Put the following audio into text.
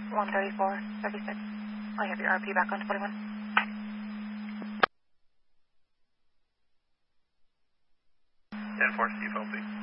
134.36. I have your RP back on 21. 10-4, Steve, LP.